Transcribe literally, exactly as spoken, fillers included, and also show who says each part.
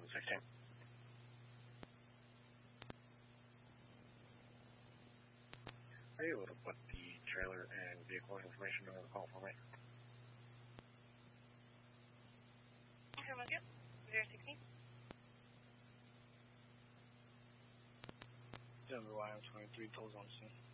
Speaker 1: seven sixteen. Are you able to put the trailer and vehicle information on the call for me?
Speaker 2: Okay, we'll get zero sixteen.
Speaker 3: Denver Y M twenty-three, tolls on scene.